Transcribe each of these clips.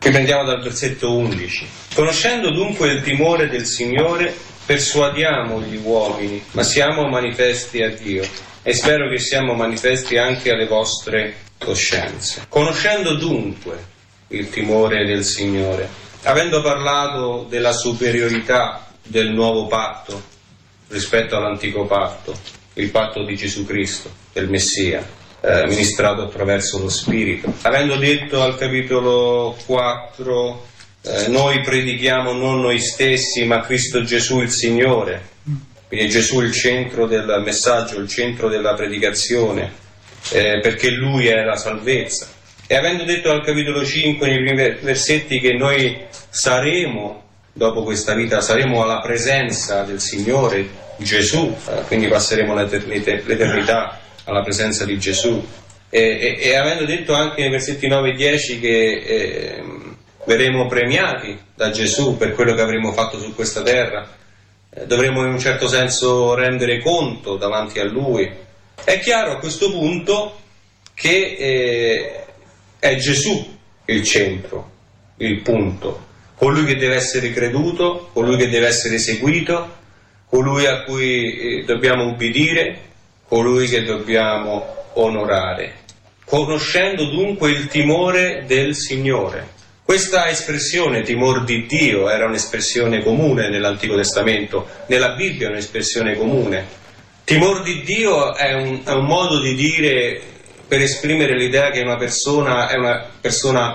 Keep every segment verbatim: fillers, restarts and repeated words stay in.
Riprendiamo dal versetto undici. Conoscendo dunque il timore del Signore, persuadiamo gli uomini, ma siamo manifesti a Dio, e spero che siamo manifesti anche alle vostre coscienze. Conoscendo dunque il timore del Signore, avendo parlato della superiorità del nuovo patto rispetto all'antico patto, il patto di Gesù Cristo, del Messia, eh, ministrato attraverso lo Spirito, avendo detto al capitolo quattro eh, noi predichiamo non noi stessi ma Cristo Gesù il Signore, quindi Gesù il centro del messaggio, il centro della predicazione, eh, perché Lui è la salvezza, e avendo detto al capitolo cinque nei primi versetti che noi saremo dopo questa vita, saremo alla presenza del Signore Gesù, eh, quindi passeremo l'eternità alla presenza di Gesù, e, e, e avendo detto anche nei versetti nove e dieci che eh, verremo premiati da Gesù per quello che avremo fatto su questa terra, eh, dovremo in un certo senso rendere conto davanti a Lui. È chiaro a questo punto che eh, è Gesù il centro, il punto, colui che deve essere creduto, colui che deve essere seguito, colui a cui eh, dobbiamo ubbidire, colui che dobbiamo onorare, conoscendo dunque il timore del Signore. Questa espressione, timor di Dio, era un'espressione comune nell'Antico Testamento, nella Bibbia è un'espressione comune. Timor di Dio è un, è un modo di dire per esprimere l'idea che una persona è una persona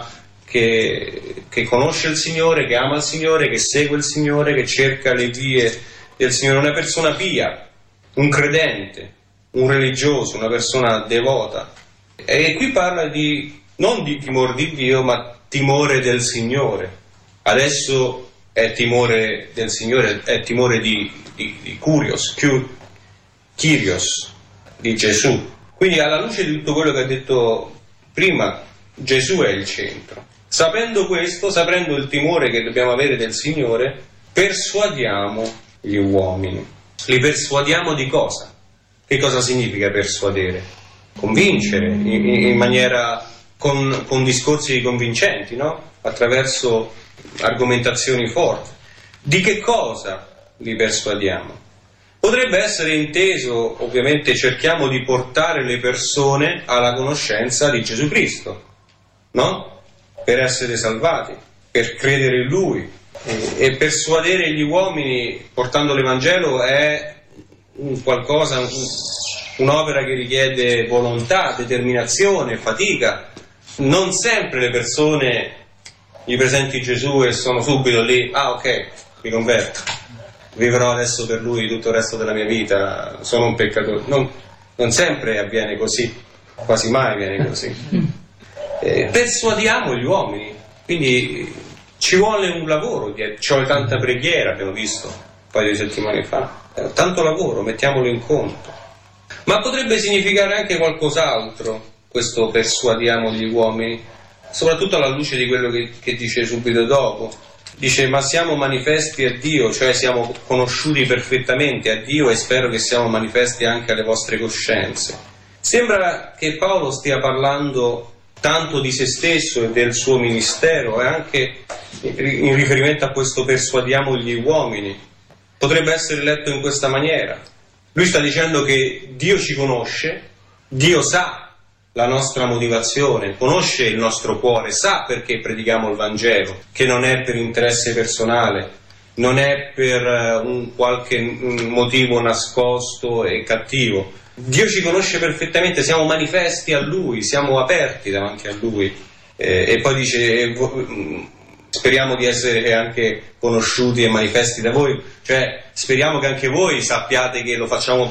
che, che conosce il Signore, che ama il Signore, che segue il Signore, che cerca le vie del Signore, una persona pia, un credente, un religioso, una persona devota. E qui parla di non di timore di Dio, ma timore del Signore. Adesso è timore del Signore, è timore di, di, di Kyrios, Kyrios, di Gesù. Quindi alla luce di tutto quello che ha detto prima, Gesù è il centro. Sapendo questo, sapendo il timore che dobbiamo avere del Signore, persuadiamo gli uomini. Li persuadiamo di cosa? Che cosa significa persuadere? Convincere in, in maniera con, con discorsi convincenti, no? Attraverso argomentazioni forti. Di che cosa li persuadiamo? Potrebbe essere inteso, ovviamente cerchiamo di portare le persone alla conoscenza di Gesù Cristo, no? Per essere salvati, per credere in Lui. E, e persuadere gli uomini portando l'Evangelo è un qualcosa, un, un'opera che richiede volontà, determinazione, fatica. Non sempre le persone gli presenti Gesù e sono subito lì, ah ok, mi converto, vivrò adesso per Lui tutto il resto della mia vita, sono un peccatore. Non, non sempre avviene così, quasi mai avviene così. Eh, persuadiamo gli uomini, quindi ci vuole un lavoro, ci vuole tanta preghiera, abbiamo visto un paio di settimane fa. Tanto lavoro, mettiamolo in conto. Ma potrebbe significare anche qualcos'altro questo persuadiamo gli uomini, soprattutto alla luce di quello che, che dice subito dopo. Dice ma siamo manifesti a Dio, cioè siamo conosciuti perfettamente a Dio, e spero che siamo manifesti anche alle vostre coscienze. Sembra che Paolo stia parlando tanto di se stesso e del suo ministero, e anche in riferimento a questo persuadiamo gli uomini. Potrebbe essere letto in questa maniera. Lui sta dicendo che Dio ci conosce, Dio sa la nostra motivazione, conosce il nostro cuore, sa perché predichiamo il Vangelo, che non è per interesse personale, non è per un qualche motivo nascosto e cattivo. Dio ci conosce perfettamente, siamo manifesti a Lui, siamo aperti davanti a Lui. Eh, e poi dice... speriamo di essere anche conosciuti e manifesti da voi, cioè speriamo che anche voi sappiate che lo facciamo